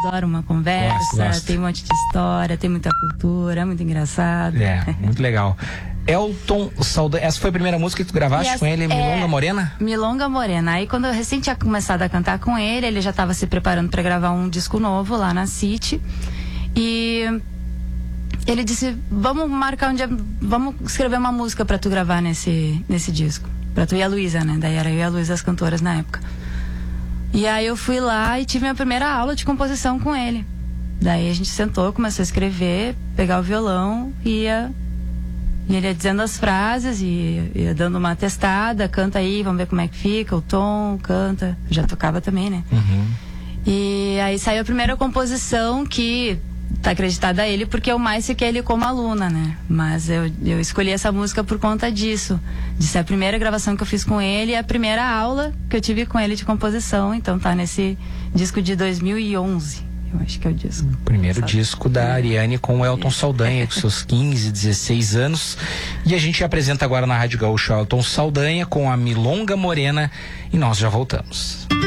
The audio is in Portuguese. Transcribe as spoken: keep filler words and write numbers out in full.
adoro uma conversa, Gosto, gosto. tem um monte de história, tem muita cultura, é muito engraçado. É, muito legal. Elton Saldanha, essa foi a primeira música que tu gravaste essa, com ele, Milonga é, Morena? Milonga Morena. Aí quando eu recém tinha começado a cantar com ele, ele já estava se preparando para gravar um disco novo lá na City. E ele disse, vamos marcar um dia, vamos escrever uma música para tu gravar nesse, nesse disco. Pra tu e a Luísa, né? Daí era eu e a Luísa as cantoras na época. E aí eu fui lá e tive minha primeira aula de composição com ele. Daí a gente sentou, começou a escrever, pegar o violão e ia... E ele ia dizendo as frases e ia dando uma testada, canta aí, vamos ver como é que fica, o tom, canta. Eu já tocava também, né? Uhum. E aí saiu a primeira composição que tá acreditada a ele porque eu mais fiquei ele como aluna, né? Mas eu, eu escolhi essa música por conta disso. De ser a primeira gravação que eu fiz com ele e a primeira aula que eu tive com ele de composição. Então tá nesse disco de dois mil e onze. Eu acho que é o disco. Primeiro Sabe? disco da Ariane com o Elton Saldanha, com seus quinze, dezesseis anos. E a gente apresenta agora na Rádio Gaúcha o Elton Saldanha com a Milonga Morena e nós já voltamos.